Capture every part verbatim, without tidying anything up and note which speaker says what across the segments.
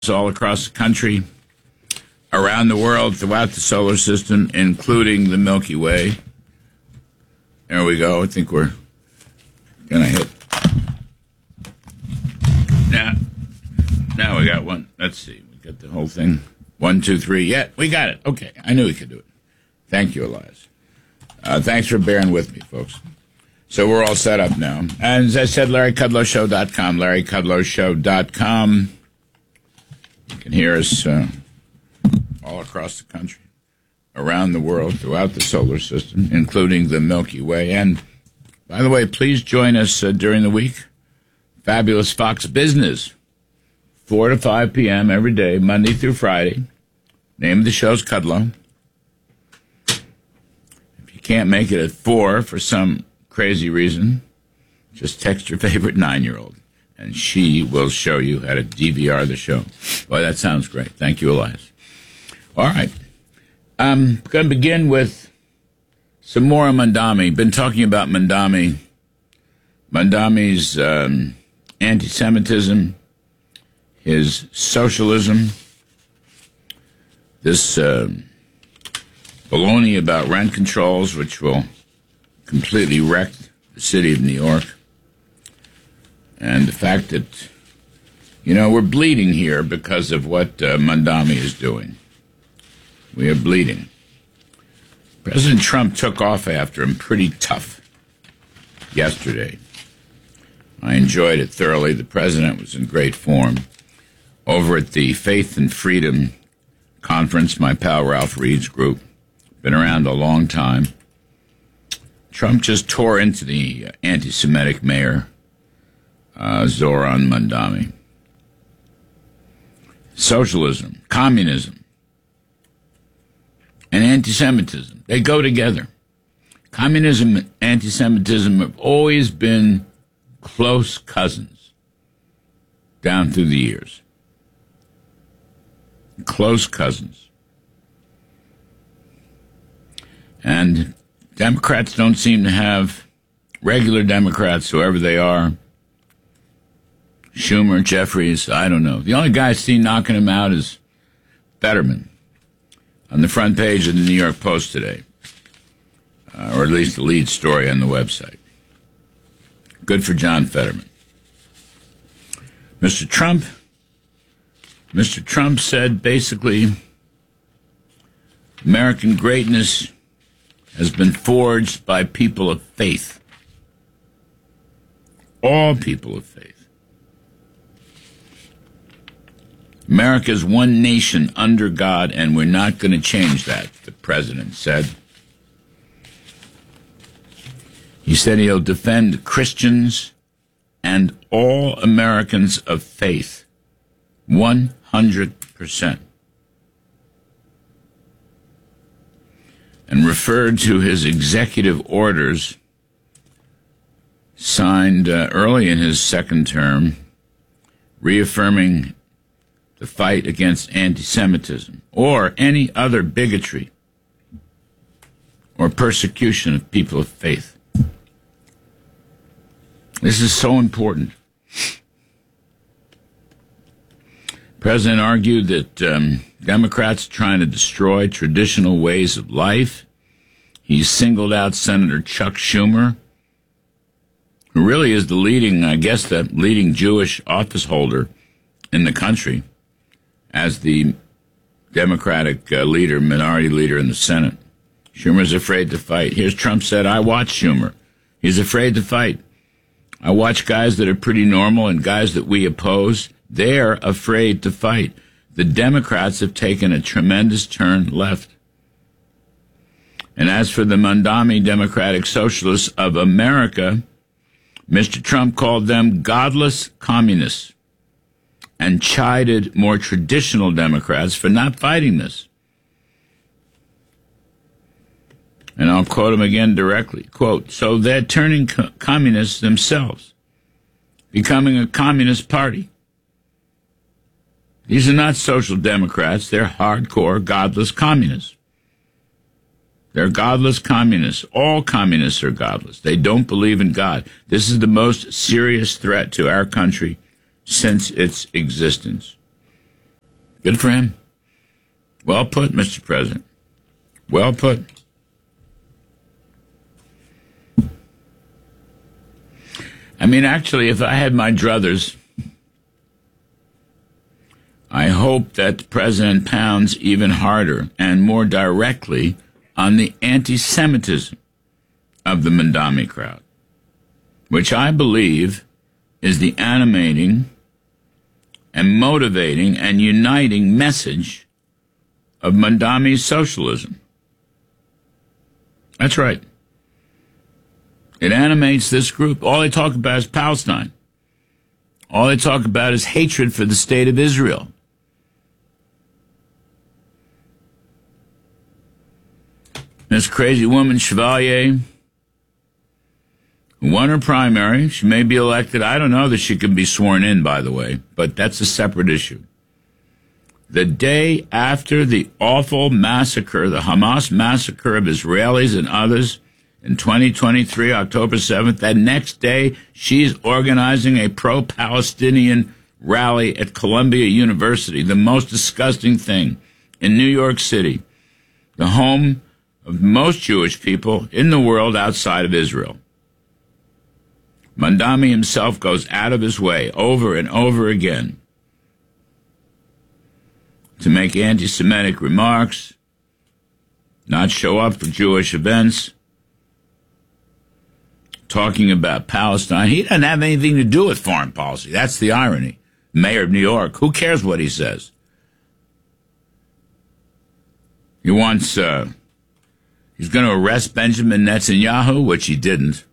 Speaker 1: all across the country, around the world, throughout the solar system, including the Milky Way. There we go. I think we're going to hit. Now, now we got one. Let's see. We got the whole thing. One, two, three. Yeah, we got it. Okay. I knew we could do it. Thank you, Elias. Uh, thanks for bearing with me, folks. So we're all set up now. And as I said, Larry Kudlow Show dot com, Larry Kudlow Show dot com. You can hear us uh, all across the country, around the world, throughout the solar system, including the Milky Way. And, by the way, please join us uh, during the week. Fabulous Fox Business, four to five p.m. every day, Monday through Friday. Name of the show's Kudlow. If you can't make it at four for some crazy reason, just text your favorite nine-year-old, and she will show you how to D V R the show. Boy, that sounds great. Thank you, Elias. All right. I'm going to begin with some more on Mandami. Been talking about Mandami, Mandami's um, anti-Semitism, his socialism, this uh, baloney about rent controls, which will completely wreck the city of New York, and the fact that, you know, we're bleeding here because of what uh, Mandami is doing. We are bleeding. President Trump took off after him pretty tough yesterday. I enjoyed it thoroughly. The president was in great form. Over at the Faith and Freedom Conference, my pal Ralph Reed's group, been around a long time. Trump just tore into the uh, anti-Semitic mayor, uh, Zoran Mandami. Socialism, communism, and anti-Semitism, they go together. Communism and anti-Semitism have always been close cousins down through the years. Close cousins. And Democrats don't seem to have, regular Democrats, whoever they are, Schumer, Jeffries, I don't know. The only guy I see knocking him out is Fetterman on the front page of the New York Post today, uh, or at least the lead story on the website. Good for John Fetterman. Mister Trump, Mister Trump said basically, American greatness has been forged by people of faith. All people of faith. America is one nation under God, and we're not going to change that, the president said. He said he'll defend Christians and all Americans of faith, one hundred percent. And referred to his executive orders signed uh, early in his second term, reaffirming the fight against anti-Semitism or any other bigotry or persecution of people of faith. This is so important. The president argued that um, Democrats are trying to destroy traditional ways of life. He singled out Senator Chuck Schumer, who really is the leading, I guess, the leading Jewish office holder in the country, as the Democratic uh, leader, minority leader in the Senate. Schumer's afraid to fight. Here's Trump said, I watch Schumer. He's afraid to fight. I watch guys that are pretty normal and guys that we oppose. They're afraid to fight. The Democrats have taken a tremendous turn left. And as for the Mandami Democratic Socialists of America, Mister Trump called them godless communists and chided more traditional Democrats for not fighting this. And I'll quote him again directly. Quote, so they're turning co- communists themselves, becoming a communist party. These are not social democrats. They're hardcore, godless communists. They're godless communists. All communists are godless. They don't believe in God. This is the most serious threat to our country since its existence. Good for him. Well put, Mister President. Well put. I mean, actually, if I had my druthers, I hope that the president pounds even harder and more directly on the anti-Semitism of the Mamdani crowd, which I believe is the animating and motivating and uniting message of Mamdani's socialism. That's right. It animates this group. All they talk about is Palestine. All they talk about is hatred for the state of Israel. This crazy woman, Chevalier, who won her primary. She may be elected. I don't know that she can be sworn in, by the way, but that's a separate issue. The day after the awful massacre, the Hamas massacre of Israelis and others in twenty twenty-three, October seventh, that next day, she's organizing a pro-Palestinian rally at Columbia University, the most disgusting thing in New York City, the home of most Jewish people in the world outside of Israel. Mamdani himself goes out of his way over and over again to make anti-Semitic remarks, not show up for Jewish events, talking about Palestine. He doesn't have anything to do with foreign policy. That's the irony. Mayor of New York, who cares what he says? He wants, uh, he's going to arrest Benjamin Netanyahu, which he didn't.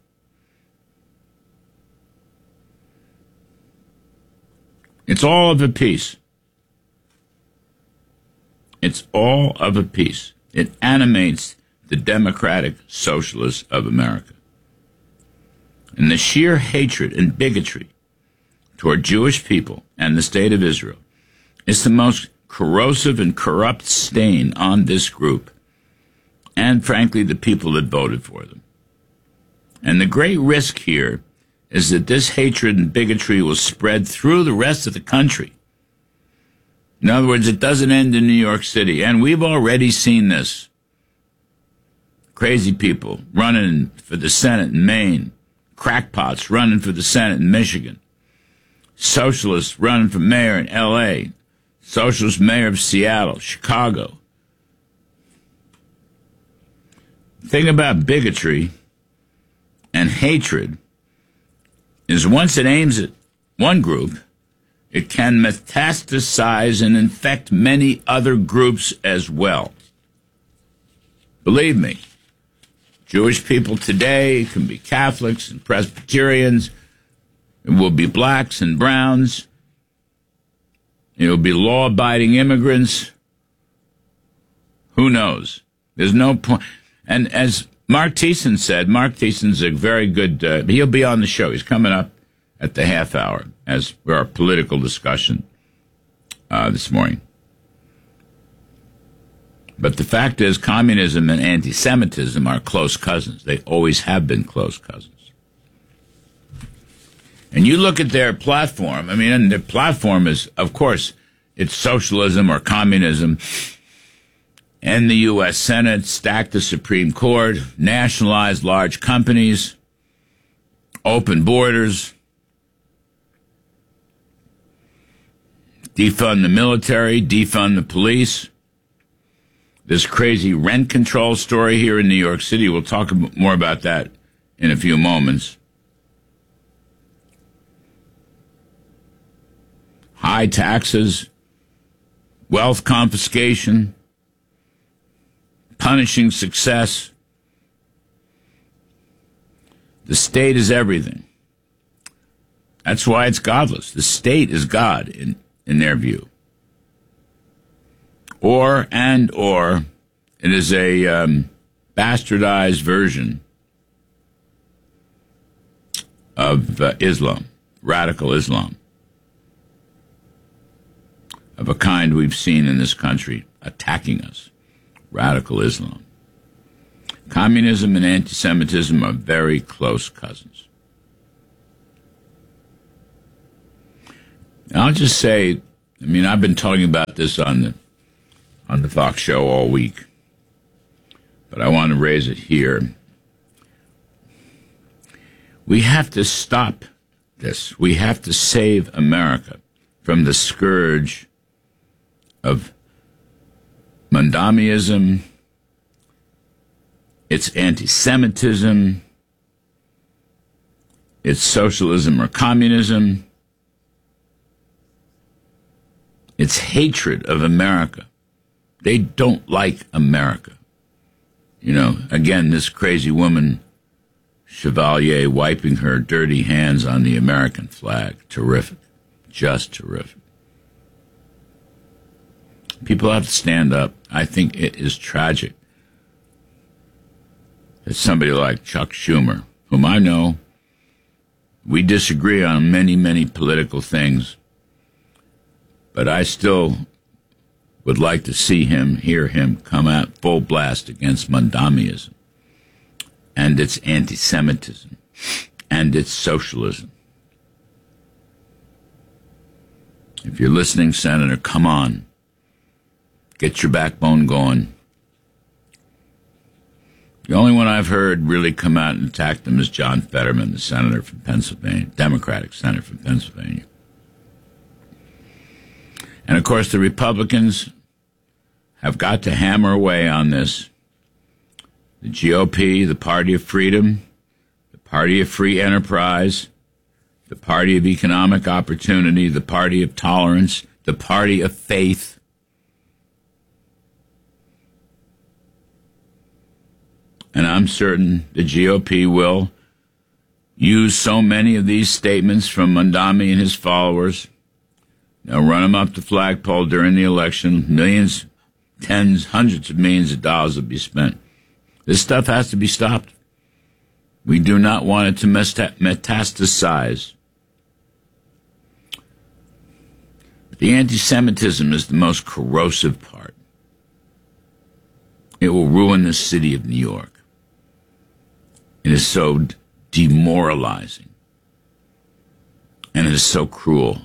Speaker 1: It's all of a piece. It's all of a piece. It animates the democratic socialists of America. And the sheer hatred and bigotry toward Jewish people and the state of Israel is the most corrosive and corrupt stain on this group and, frankly, the people that voted for them. And the great risk here is that this hatred and bigotry will spread through the rest of the country. In other words, it doesn't end in New York City, and we've already seen this. Crazy people running for the Senate in Maine, crackpots running for the Senate in Michigan, socialists running for mayor in L A, socialist mayor of Seattle, Chicago. The thing about bigotry and hatred is once it aims at one group, it can metastasize and infect many other groups as well. Believe me, Jewish people today can be Catholics and Presbyterians. It will be blacks and browns. It will be law-abiding immigrants. Who knows? There's no point. And as Mark Thiessen said, Mark Thiessen's a very good, uh, he'll be on the show. He's coming up at the half hour as for our political discussion uh, this morning. But the fact is, communism and anti-Semitism are close cousins. They always have been close cousins. And you look at their platform, I mean, and their platform is, of course, it's socialism or communism. And the U S Senate, stack the Supreme Court, nationalize large companies, open borders, defund the military, defund the police. This crazy rent control story here in New York City, we'll talk more about that in a few moments. High taxes, wealth confiscation, punishing success. The state is everything. That's why it's godless. The state is God in, in their view. Or, and, or, it is a um, bastardized version of uh, Islam, radical Islam, of a kind we've seen in this country attacking us, radical Islam. Communism and anti-Semitism are very close cousins. And I'll just say, I mean, I've been talking about this on the on the Fox show all week, but I want to raise it here. We have to stop this. We have to save America from the scourge of Mondamianism, its anti-Semitism, its socialism or communism, its hatred of America. They don't like America. You know, again, this crazy woman, Chevalier, wiping her dirty hands on the American flag. Terrific. Just terrific. People have to stand up. I think it is tragic that somebody like Chuck Schumer, whom I know, we disagree on many, many political things, but I still would like to see him, hear him come out full blast against Mondamianism and its anti-Semitism and its socialism. If you're listening, Senator, come on. Get your backbone going. The only one I've heard really come out and attack them is John Fetterman, the senator from Pennsylvania, Democratic senator from Pennsylvania. And, of course, the Republicans have got to hammer away on this. The G O P, the Party of Freedom, the Party of Free Enterprise, the Party of Economic Opportunity, the Party of Tolerance, the Party of Faith. And I'm certain the G O P will use so many of these statements from Mondami and his followers. They'll run them up the flagpole during the election. Millions, tens, hundreds of millions of dollars will be spent. This stuff has to be stopped. We do not want it to metastasize. But the anti-Semitism is the most corrosive part. It will ruin the city of New York. It is so demoralizing. And it is so cruel.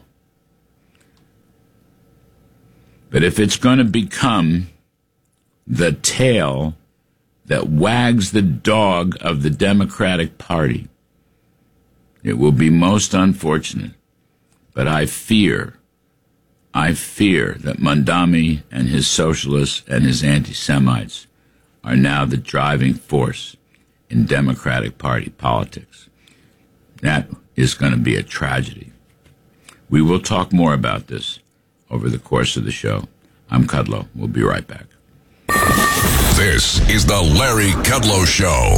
Speaker 1: But if it's going to become the tail that wags the dog of the Democratic Party, it will be most unfortunate. But I fear, I fear that Mondami and his socialists and his anti-Semites are now the driving force in Democratic Party politics. That is going to be a tragedy. We will talk more about this over the course of the show. I'm Kudlow. We'll be right back.
Speaker 2: This is the Larry Kudlow Show.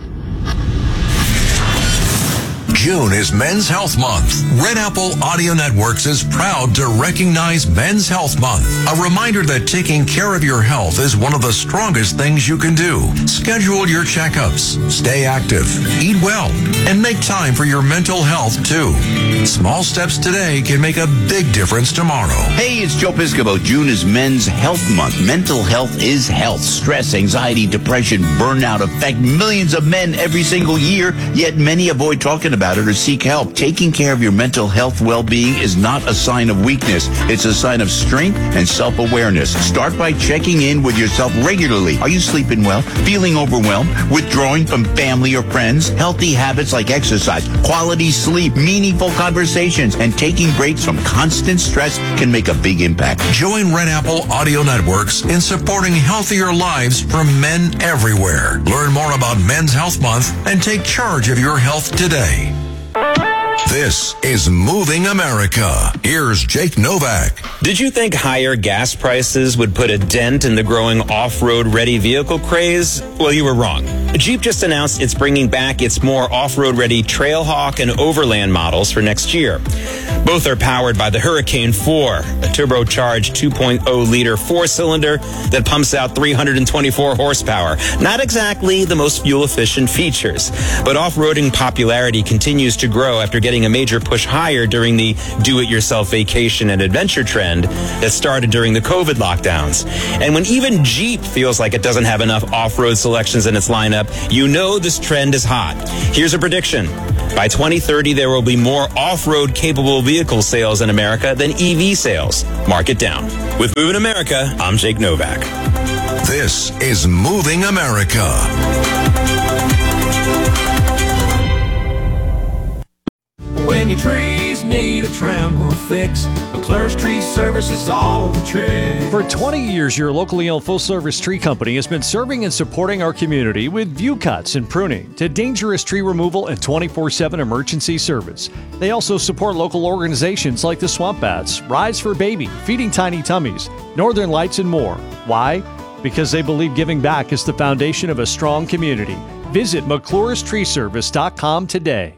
Speaker 2: June is Men's Health Month. Red Apple Audio Networks is proud to recognize Men's Health Month. A reminder that taking care of your health is one of the strongest things you can do. Schedule your checkups, stay active, eat well, and make time for your mental health too. Small steps today can make a big difference tomorrow.
Speaker 3: Hey, it's Joe Piscopo. June is Men's Health Month. Mental health is health. Stress, anxiety, depression, burnout affect millions of men every single year, yet many avoid talking about it or seek help. Taking care of your mental health well-being is not a sign of weakness. It's a sign of strength and self-awareness. Start by checking in with yourself regularly. Are you sleeping well? Feeling overwhelmed? Withdrawing from family or friends? Healthy habits like exercise, quality sleep, meaningful conversations, and taking breaks from constant stress can make a big impact.
Speaker 2: Join Red Apple Audio Networks in supporting healthier lives for men everywhere. Learn more about Men's Health Month and take charge of your health today. This is Moving America. Here's Jake Novak.
Speaker 4: Did you think higher gas prices would put a dent in the growing off-road ready vehicle craze? Well, you were wrong. Jeep just announced it's bringing back its more off-road ready Trailhawk and Overland models for next year. Both are powered by the Hurricane four, a turbocharged two point oh liter four-cylinder that pumps out three hundred twenty-four horsepower. Not exactly the most fuel-efficient features, but off-roading popularity continues to grow after getting a major push higher during the do-it-yourself vacation and adventure trend that started during the COVID lockdowns. And when even Jeep feels like it doesn't have enough off-road selections in its lineup, you know this trend is hot. Here's a prediction. By twenty thirty, there will be more off-road capable vehicle sales in America than E V sales. Mark it down. With Moving America, I'm Jake Novak.
Speaker 2: This is Moving America.
Speaker 5: When your trees need a trim or a fix, McClure's Tree Service is all the trick.
Speaker 6: For twenty years, your locally owned full-service tree company has been serving and supporting our community with view cuts and pruning to dangerous tree removal and twenty-four seven emergency service. They also support local organizations like the Swamp Bats, Rise for Baby, Feeding Tiny Tummies, Northern Lights, and more. Why? Because they believe giving back is the foundation of a strong community. Visit McClure's Tree Service dot com today.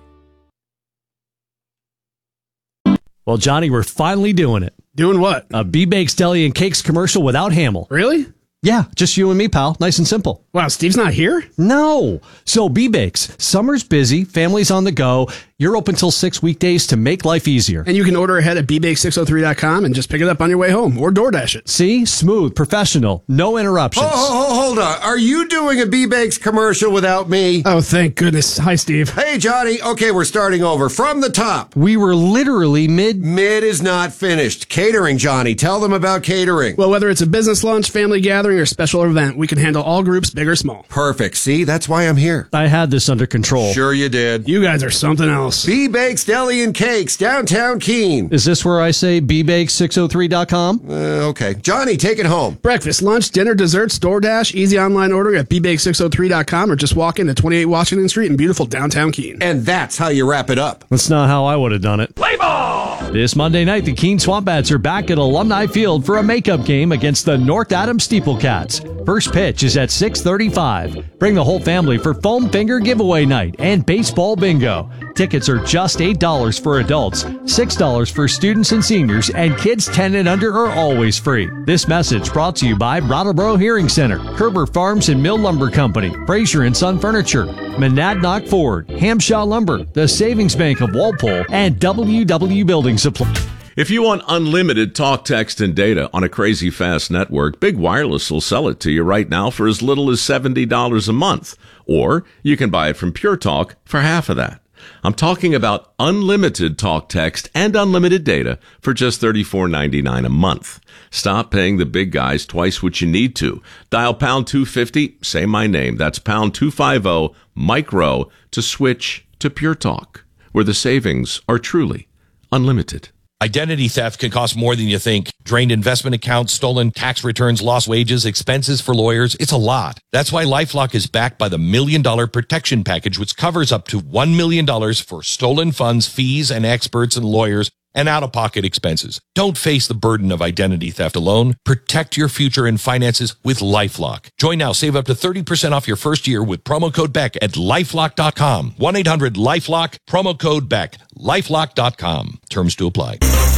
Speaker 6: Well, Johnny, we're finally doing it.
Speaker 7: Doing what?
Speaker 6: A B-Bakes Deli and Cakes commercial without Hamill.
Speaker 7: Really?
Speaker 6: Yeah, just you and me, pal. Nice and simple.
Speaker 7: Wow, Steve's not here?
Speaker 6: No. So B-Bakes, summer's busy, family's on the go. You're open till six weekdays to make life easier.
Speaker 7: And you can order ahead at b bakes six oh three dot com and just pick it up on your way home or DoorDash it.
Speaker 6: See? Smooth, professional, no interruptions.
Speaker 8: Oh, oh, oh, hold on. Are you doing a B-Bakes commercial without me?
Speaker 7: Oh, thank goodness. Hi, Steve.
Speaker 8: Hey, Johnny. Okay, we're starting over. From the top.
Speaker 6: We were literally mid...
Speaker 8: Mid is not finished. Catering, Johnny. Tell them about catering.
Speaker 7: Well, whether it's a business lunch, family gathering, or special event, we can handle all groups, big or small.
Speaker 8: Perfect. See? That's why I'm here.
Speaker 6: I had this under control.
Speaker 8: Sure you did.
Speaker 7: You guys are something else.
Speaker 8: B-Bakes Deli and Cakes, downtown Keene.
Speaker 6: Is this where I say b bakes six oh three dot com?
Speaker 8: Uh, okay. Johnny, take it home.
Speaker 7: Breakfast, lunch, dinner, desserts, DoorDash, easy online ordering at b bakes six oh three dot com or just walk into twenty-eight Washington Street in beautiful downtown Keene.
Speaker 8: And that's how you wrap it up.
Speaker 6: That's not how I would have done it. Play ball! This Monday night, the Keene Swamp Bats are back at Alumni Field for a makeup game against the North Adams Steeplecats. First pitch is at six thirty-five. Bring the whole family for foam finger giveaway night and baseball bingo. Tickets are just eight dollars for adults, six dollars for students and seniors, and kids ten and under are always free. This message brought to you by Brattleboro Hearing Center, Kerber Farms and Mill Lumber Company, Fraser and Son Furniture, Monadnock Ford, Hamshaw Lumber, the Savings Bank of Walpole, and W W Building Supply.
Speaker 9: If you want unlimited talk, text, and data on a crazy fast network, Big Wireless will sell it to you right now for as little as seventy dollars a month. Or you can buy it from Pure Talk for half of that. I'm talking about unlimited talk, text, and unlimited data for just thirty-four ninety-nine a month. Stop paying the big guys twice what you need to. Dial pound two fifty, say my name. That's pound two fifty, micro, to switch to Pure Talk, where the savings are truly unlimited.
Speaker 10: Identity theft can cost more than you think. Drained investment accounts, stolen tax returns, lost wages, expenses for lawyers. It's a lot. That's why LifeLock is backed by the Million Dollar Protection Package, which covers up to one million dollars for stolen funds, fees, and experts and lawyers, and out-of-pocket expenses. Don't face the burden of identity theft alone. Protect your future and finances with LifeLock. Join now. Save up to thirty percent off your first year with promo code Beck at lifelock dot com. one eight hundred lifelock, promo code Beck, lifelock dot com. Terms to apply.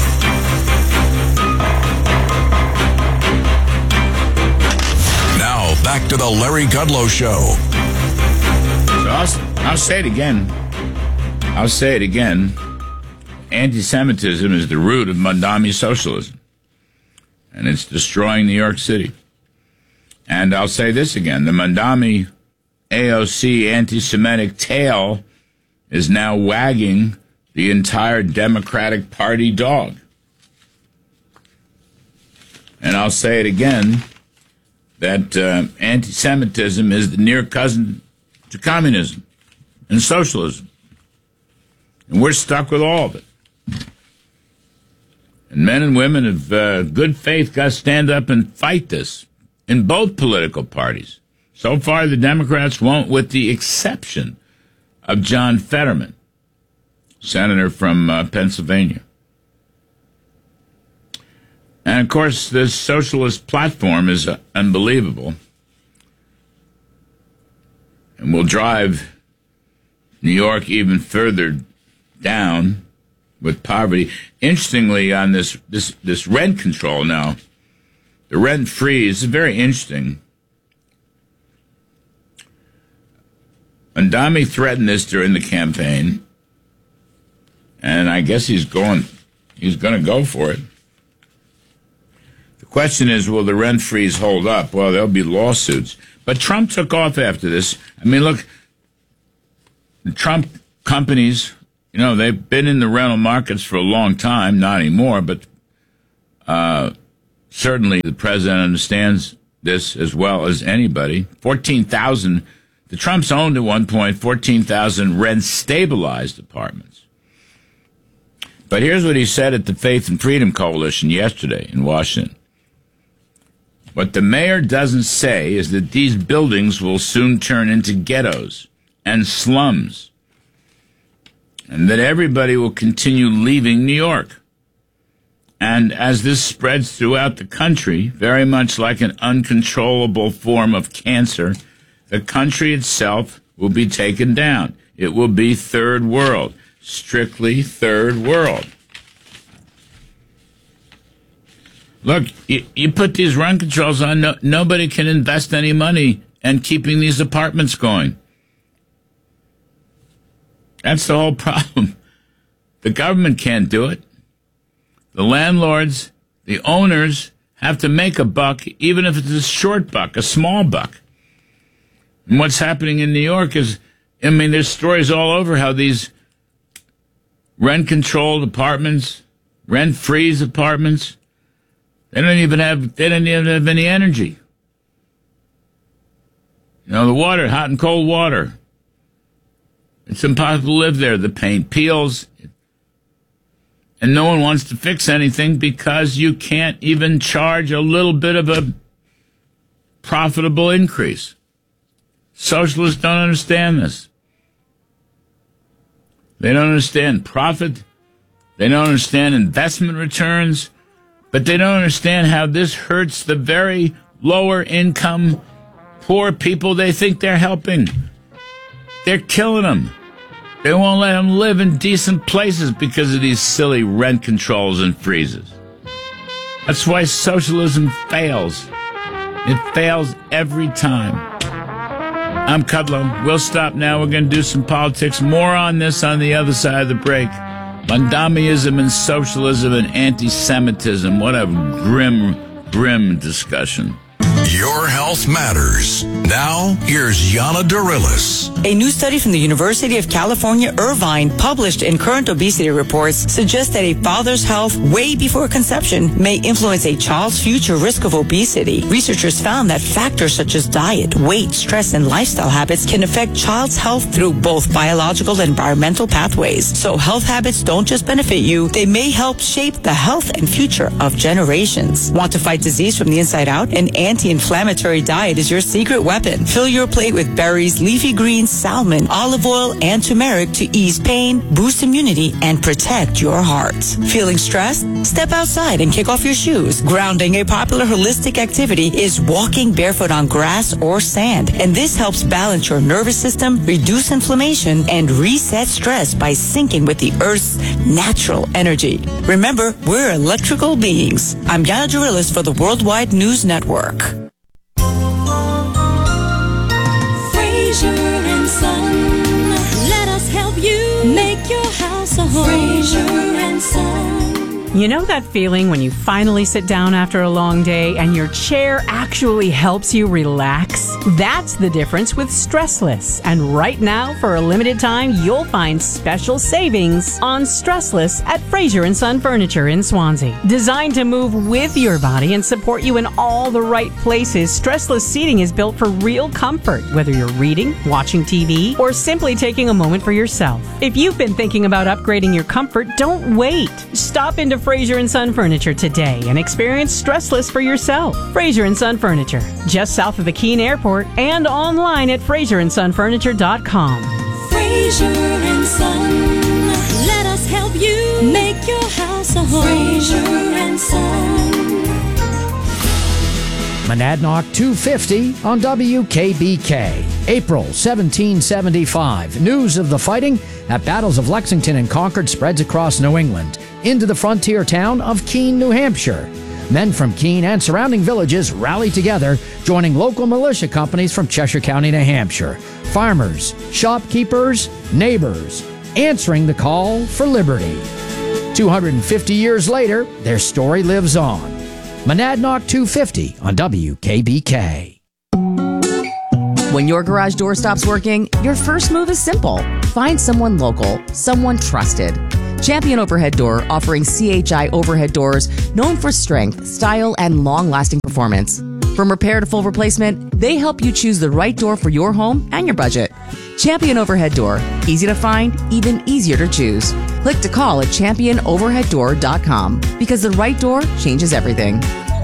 Speaker 2: Now, back to the Larry Kudlow Show.
Speaker 1: So I'll, I'll say it again. I'll say it again. Anti-Semitism is the root of Mondami socialism, and it's destroying New York City. And I'll say this again. The Mondami A O C anti-Semitic tail is now wagging the entire Democratic Party dog. And I'll say it again, that uh, anti-Semitism is the near cousin to communism and socialism. And we're stuck with all of it. And men and women of uh, good faith got to stand up and fight this in both political parties. So far, the Democrats won't, with the exception of John Fetterman, senator from uh, Pennsylvania. And, of course, this socialist platform is uh, unbelievable and will drive New York even further down with poverty. Interestingly, on this, this, this rent control now, the rent freeze is very interesting. Mondami threatened this during the campaign, and I guess he's going, he's going to go for it. The question is, will the rent freeze hold up? Well, there'll be lawsuits. But Trump took off after this. I mean, look, Trump companies, you know, they've been in the rental markets for a long time, not anymore, but uh, certainly the president understands this as well as anybody. fourteen thousand, the Trumps owned at one point fourteen thousand rent-stabilized apartments. But here's what he said at the Faith and Freedom Coalition yesterday in Washington. What the mayor doesn't say is that these buildings will soon turn into ghettos and slums, and that everybody will continue leaving New York. And as this spreads throughout the country, very much like an uncontrollable form of cancer, the country itself will be taken down. It will be third world, strictly third world. Look, you, you put these rent controls on, no, nobody can invest any money in keeping these apartments going. That's the whole problem. The government can't do it. The landlords, the owners, have to make a buck, even if it's a short buck, a small buck. And what's happening in New York is, I mean, there's stories all over how these rent-controlled apartments, rent-freeze apartments, they don't even have, they don't even have any energy. You know, the water, hot and cold water. It's impossible to live there. The paint peels. And no one wants to fix anything because you can't even charge a little bit of a profitable increase. Socialists don't understand this. They don't understand profit. They don't understand investment returns. But they don't understand how this hurts the very lower income, poor people they think they're helping. They're killing them. They won't let them live in decent places because of these silly rent controls and freezes. That's why socialism fails. It fails every time. I'm Kudlow. We'll stop now. We're going to do some politics. More on this on the other side of the break. Mondamianism and socialism and anti-Semitism. What a grim, grim discussion.
Speaker 2: Your health matters. Now, here's Yana Darilis.
Speaker 11: A new study from the University of California, Irvine, published in Current Obesity Reports, suggests that a father's health way before conception may influence a child's future risk of obesity. Researchers found that factors such as diet, weight, stress, and lifestyle habits can affect child's health through both biological and environmental pathways. So health habits don't just benefit you, they may help shape the health and future of generations. Want to fight disease from the inside out? An anti-inflammatory diet is your secret weapon. Fill your plate with berries, leafy greens, salmon, olive oil, and turmeric to ease pain, boost immunity, and protect your heart. Feeling stressed? Step outside and kick off your shoes. Grounding, a popular holistic activity, is walking barefoot on grass or sand. And this helps balance your nervous system, reduce inflammation, and reset stress by syncing with the Earth's natural energy. Remember, we're electrical beings. I'm Yana Darilis for the Worldwide News Network.
Speaker 12: Fraser and Son, let us help you make your house a home. Fraser and Son.
Speaker 13: You know that feeling when you finally sit down after a long day and your chair actually helps you relax? That's the difference with Stressless. And right now, for a limited time, you'll find special savings on Stressless at Fraser and Son Furniture in Swansea. Designed to move with your body and support you in all the right places, Stressless seating is built for real comfort, whether you're reading, watching T V, or simply taking a moment for yourself. If you've been thinking about upgrading your comfort, don't wait. Stop into Fraser and Son Furniture today and experience Stressless for yourself. Fraser and Son Furniture, just south of the Keene Airport, and online at fraser and son furniture dot com.
Speaker 12: Fraser and Son, let us help you make your house a home. Fraser and Son.
Speaker 14: Monadnock two fifty on W K B K. April seventeen seventy-five. News of the fighting at battles of Lexington and Concord spreads across New England into the frontier town of Keene, New Hampshire. Men from Keene and surrounding villages rally together, joining local militia companies from Cheshire County, New Hampshire. Farmers, shopkeepers, neighbors, answering the call for liberty. two hundred fifty years later, their story lives on. Monadnock two fifty on W K B K.
Speaker 15: When your garage door stops working, your first move is simple. find someone local, someone trusted. Champion Overhead Door, offering C H I overhead doors known for strength, style, and long-lasting performance. From repair to full replacement, they help you choose the right door for your home and your budget. Champion Overhead Door, easy to find, even easier to choose. Click to call at champion overhead door dot com because the right door changes everything.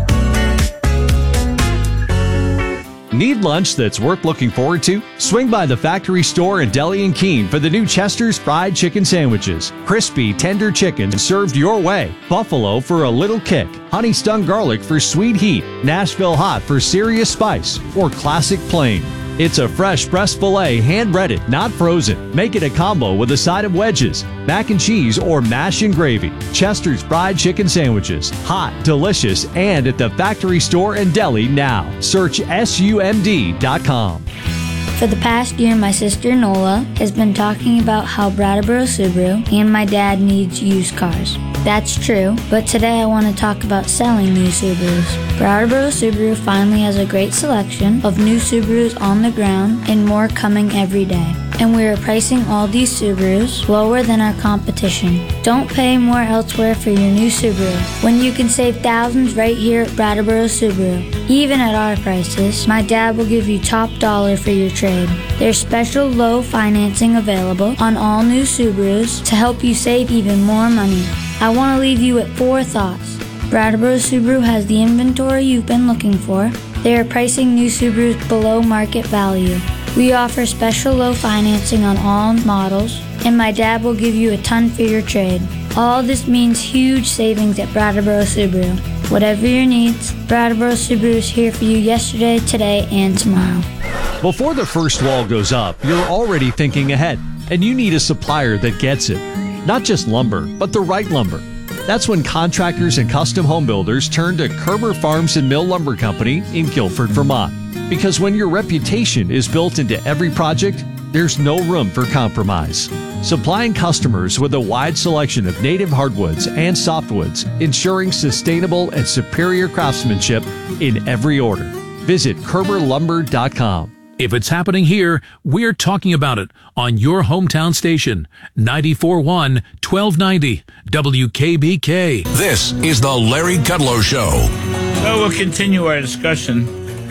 Speaker 6: Need lunch that's worth looking forward to? Swing by the Factory Store in Deli and Keene for the new Chester's Fried Chicken Sandwiches. Crispy, tender chicken served your way. Buffalo for a little kick. Honey Stung Garlic for sweet heat. Nashville Hot for serious spice. Or Classic Plain. It's a fresh breast filet, hand-breaded, not frozen. Make it a combo with a side of wedges, mac and cheese, or mash and gravy. Chester's Fried Chicken Sandwiches. Hot, delicious, and at the Factory Store and Deli now. Search S U M D dot com.
Speaker 16: For the past year, my sister Nola has been talking about how Brattleboro Subaru and my dad needs used cars. That's true, but today I want to talk about selling new Subarus. Brattleboro Subaru finally has a great selection of new Subarus on the ground and more coming every day. And we are pricing all these Subarus lower than our competition. Don't pay more elsewhere for your new Subaru when you can save thousands right here at Brattleboro Subaru. Even at our prices, my dad will give you top dollar for your trade. There's special low financing available on all new Subarus to help you save even more money. I want to leave you with four thoughts. Brattleboro Subaru has the inventory you've been looking for. They are pricing new Subarus below market value. We offer special low financing on all models, and my dad will give you a ton for your trade. All this means huge savings at Brattleboro Subaru. Whatever your needs, Brattleboro Subaru is here for you yesterday, today, and tomorrow.
Speaker 6: Before the first wall goes up, you're already thinking ahead, and you need a supplier that gets it. Not just lumber, but the right lumber. That's when contractors and custom home builders turn to Kerber Farms and Mill Lumber Company in Guilford, Vermont. Because when your reputation is built into every project, there's no room for compromise. Supplying customers with a wide selection of native hardwoods and softwoods, ensuring sustainable and superior craftsmanship in every order. Visit Kerber Lumber dot com.
Speaker 17: If it's happening here, we're talking about it on your hometown station, ninety-four point one, twelve ninety W K B K.
Speaker 2: This is the Larry Kudlow Show.
Speaker 1: So we'll continue our discussion.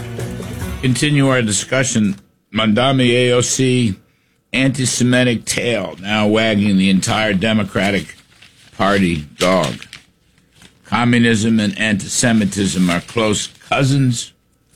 Speaker 1: Continue our discussion. Mamdani A O C, anti-Semitic tail now wagging the entire Democratic Party dog. Communism and anti-Semitism are close cousins.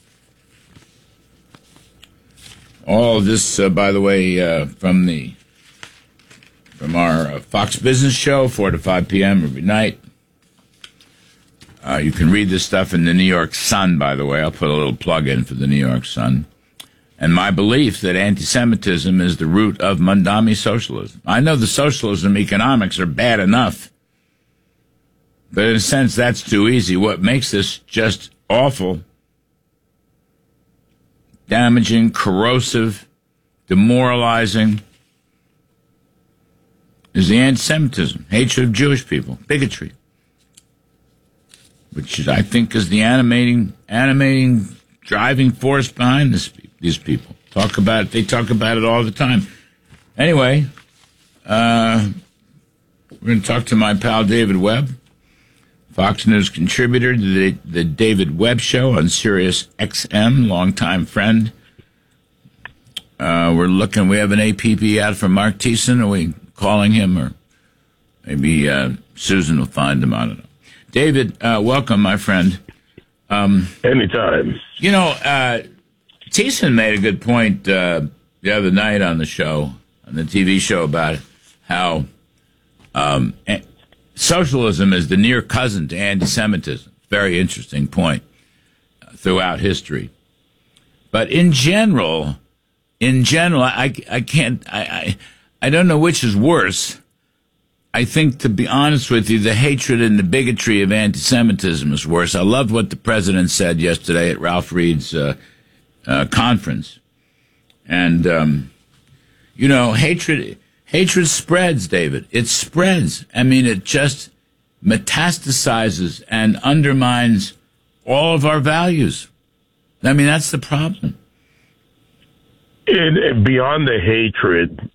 Speaker 1: All of this, uh, by the way, uh, from the from our uh, Fox Business Show, four to five p.m. every night. Uh, you can read this stuff in the New York Sun, by the way. I'll put a little plug in for the New York Sun. And my belief that anti-Semitism is the root of Mamdani socialism. I know the socialism economics are bad enough, but in a sense, that's too easy. What makes this just awful, damaging, corrosive, demoralizing, is the anti-Semitism, hatred of Jewish people, bigotry, which I think is the animating, animating, driving force behind this, these people. Talk about it. They talk about it all the time. Anyway, uh, we're going to talk to my pal David Webb, Fox News contributor to the, the David Webb Show on Sirius X M, longtime friend. Uh, we're looking, we have an A P P out for Mark Thiessen. Are we calling him, or maybe uh, Susan will find him? I don't know. David, uh, welcome, my friend. Um,
Speaker 18: Anytime.
Speaker 1: You know, uh, Thiessen made a good point uh, the other night on the show, on the T V show, about how um, socialism is the near cousin to anti-Semitism. Very interesting point uh, throughout history. But in general, in general, I, I can't, I, I, I don't know which is worse. I think, to be honest with you, the hatred and the bigotry of anti-Semitism is worse. I loved what the president said yesterday at Ralph Reed's uh, uh, conference. And, um, you know, hatred, hatred spreads, David. It spreads. I mean, it just metastasizes and undermines all of our values. I mean, that's the problem.
Speaker 18: And beyond the hatred,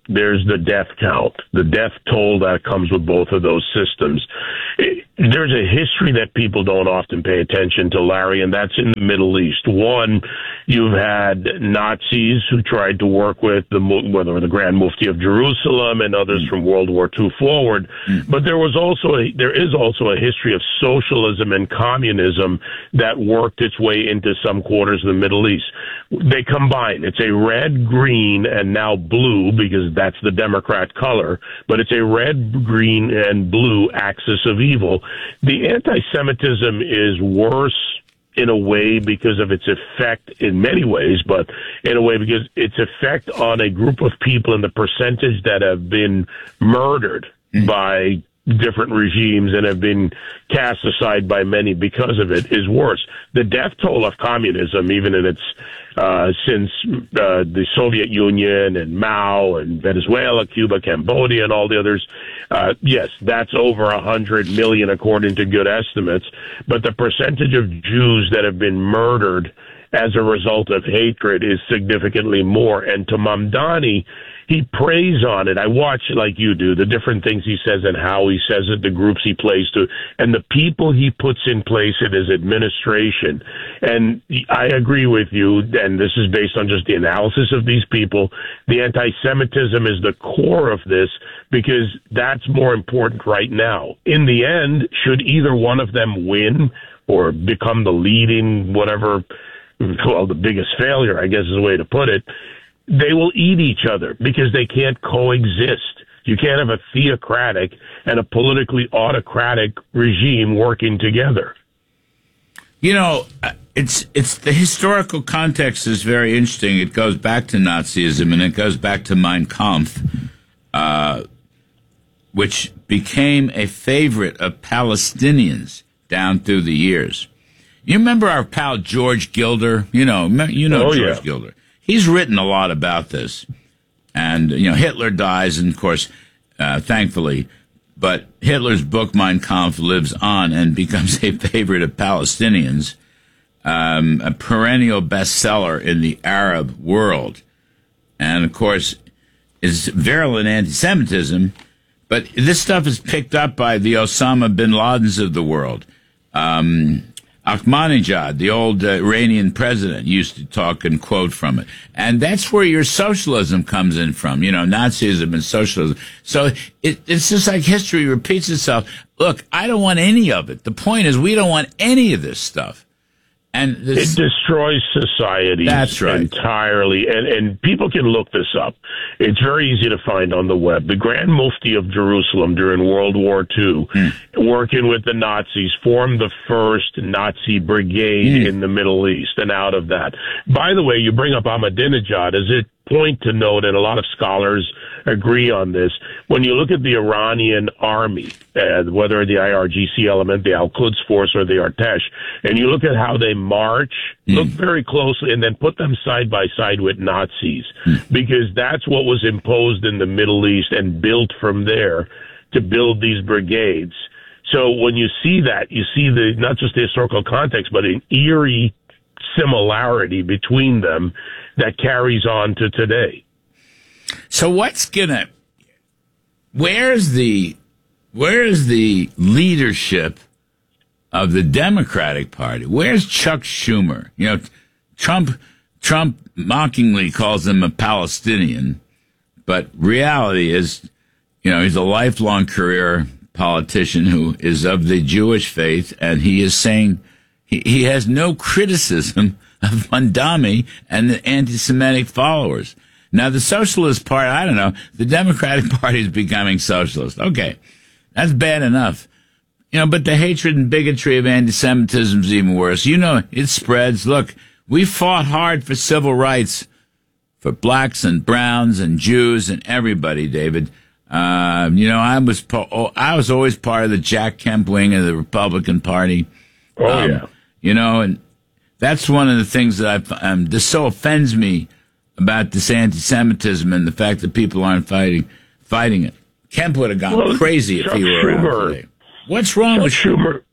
Speaker 18: there's the death count, the death toll that comes with both of those systems. It, there's a history that people don't often pay attention to, Larry, and that's in the Middle East. One, you've had Nazis who tried to work with the whether the Grand Mufti of Jerusalem and others mm. from World War Two forward, mm. but there was also a, there is also a history of socialism and communism that worked its way into some quarters of the Middle East. They combine. It's a red, green, and now blue, because that's the Democrat color, but it's a red, green, and blue axis of evil. The anti-Semitism is worse in a way because of its effect in many ways, but in a way because its effect on a group of people and the percentage that have been murdered mm. by different regimes and have been cast aside by many because of it is worse. The death toll of communism, even in its uh, since uh, the Soviet Union and Mao and Venezuela, Cuba, Cambodia, and all the others, uh, yes, that's over a hundred million according to good estimates. But the percentage of Jews that have been murdered as a result of hatred is significantly more. And to Mamdani, he preys on it. I watch, like you do, the different things he says and how he says it, the groups he plays to, and the people he puts in place in his administration. And I agree with you, and this is based on just the analysis of these people. The anti-Semitism is the core of this because that's more important right now. In the end, should either one of them win or become the leading whatever, well, the biggest failure, I guess is the way to put it, they will eat each other because they can't coexist. You can't have a theocratic and a politically autocratic regime working together.
Speaker 1: You know, it's it's the historical context is very interesting. It goes back to Nazism and it goes back to Mein Kampf, uh, which became a favorite of Palestinians down through the years. You remember our pal George Gilder? You know, you know
Speaker 18: oh,
Speaker 1: George
Speaker 18: yeah.
Speaker 1: Gilder. He's written a lot about this. And, you know, Hitler dies, and, of course, uh, thankfully, but Hitler's book, Mein Kampf, lives on and becomes a favorite of Palestinians, um, a perennial bestseller in the Arab world. And, of course, is virulent anti-Semitism, but this stuff is picked up by the Osama bin Ladens of the world. Um Ahmadinejad, the old uh, Iranian president, used to talk and quote from it. And that's where your socialism comes in from, you know, Nazism and socialism. So it, it's just like history repeats itself. Look, I don't want any of it. The point is we don't want any of this stuff. And this,
Speaker 18: it destroys society
Speaker 1: that's right.
Speaker 18: entirely. And, and people can look this up. It's very easy to find on the web. The Grand Mufti of Jerusalem during World War Two, mm. working with the Nazis, formed the first Nazi brigade mm. in the Middle East. And out of that, by the way, you bring up Ahmadinejad as a point to note, and a lot of scholars agree on this. When you look at the Iranian army, uh, whether the I R G C element, the Al-Quds force, or the Artesh, and you look at how they march, mm. look very closely, and then put them side by side with Nazis, mm. because that's what was imposed in the Middle East and built from there to build these brigades. So when you see that, you see the not just the historical context, but an eerie similarity between them that carries on to today.
Speaker 1: So what's gonna, where's the, where's the leadership of the Democratic Party? Where's Chuck Schumer? You know, Trump, Trump mockingly calls him a Palestinian, but reality is, you know, he's a lifelong career politician who is of the Jewish faith, and he is saying he, he has no criticism of Mamdani and the anti-Semitic followers. Now, the Socialist Party, I don't know, the Democratic Party is becoming socialist. Okay, that's bad enough. You know, but the hatred and bigotry of anti-Semitism is even worse. You know, it spreads. Look, we fought hard for civil rights for blacks and browns and Jews and everybody, David. Uh, you know, I was po- I was always part of the Jack Kemp wing of the Republican Party.
Speaker 18: Oh,
Speaker 1: um,
Speaker 18: yeah.
Speaker 1: You know, and that's one of the things that I've, um, this so offends me about this anti-Semitism and the fact that people aren't fighting fighting it. Kemp would have gone
Speaker 18: well,
Speaker 1: crazy
Speaker 18: Chuck
Speaker 1: if he were
Speaker 18: Schumer,
Speaker 1: around today. What's wrong
Speaker 18: Chuck
Speaker 1: with
Speaker 18: Schumer?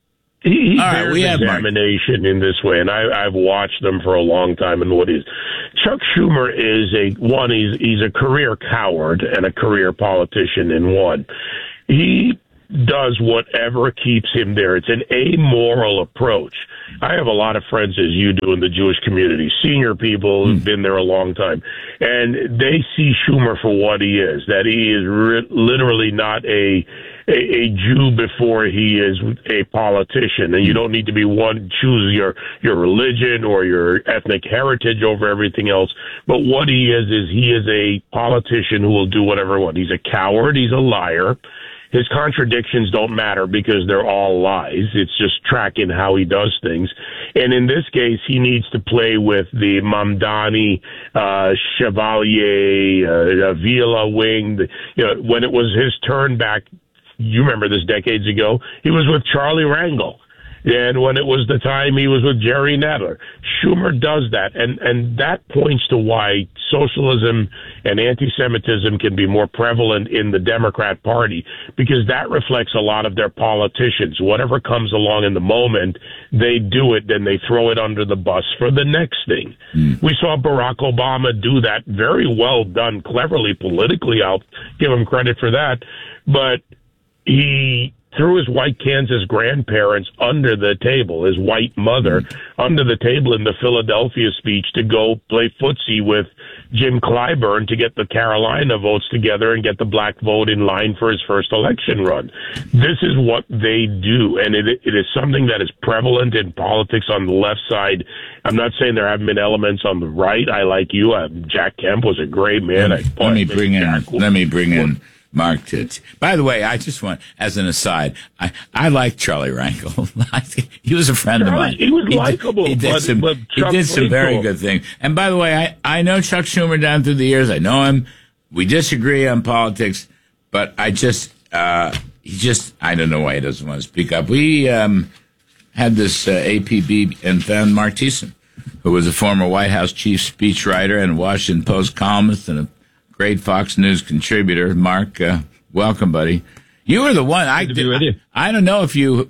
Speaker 18: He, he
Speaker 1: All right,
Speaker 18: bears
Speaker 1: we have
Speaker 18: examination in this way, and I, I've watched them for a long time. And what is Chuck Schumer is a one. He's he's a career coward and a career politician in one. He does whatever keeps him there. It's an amoral approach. I have a lot of friends, as you do, in the Jewish community, senior people who've been there a long time, and they see Schumer for what he is, that he is re- literally not a, a a Jew before he is a politician, and you don't need to be one, choose your, your religion or your ethnic heritage over everything else, but what he is is he is a politician who will do whatever he wants. He's a coward, he's a liar. His contradictions don't matter because they're all lies. It's just tracking how he does things. And in this case, he needs to play with the Mamdani, uh, Chevalier, uh, Avila wing. The, you know, when it was his turn back, you remember this decades ago, he was with Charlie Rangel. And when it was the time he was with Jerry Nadler. Schumer does that. And, and that points to why socialism and anti-Semitism can be more prevalent in the Democrat Party, because that reflects a lot of their politicians. Whatever comes along in the moment, they do it, then they throw it under the bus for the next thing. Mm. We saw Barack Obama do that. Very well done, cleverly, politically. I'll give him credit for that. But he threw his white Kansas grandparents under the table, his white mother, under the table in the Philadelphia speech to go play footsie with Jim Clyburn to get the Carolina votes together and get the black vote in line for his first election run. This is what they do, and it, it is something that is prevalent in politics on the left side. I'm not saying there haven't been elements on the right. I like you. Uh, Jack Kemp was a great man.
Speaker 1: Let me,
Speaker 18: I,
Speaker 1: let me bring Jack, in. Let me bring in. Mark Titz. By the way, I just want, as an aside, I, I like Charlie Rangel. He was a friend
Speaker 18: Charlie,
Speaker 1: of mine.
Speaker 18: He was likable.
Speaker 1: He did
Speaker 18: but,
Speaker 1: some,
Speaker 18: but
Speaker 1: he did some very good things. And by the way, I, I know Chuck Schumer down through the years. I know him. We disagree on politics, but I just, uh, he just, I don't know why he doesn't want to speak up. We um, had this uh, A P B and found Mark Thiessen, who was a former White House chief speechwriter and Washington Post columnist and a great Fox News contributor. Mark, uh, welcome, buddy. You were the one. I,
Speaker 19: Good to be with you.
Speaker 1: I, I don't know if you,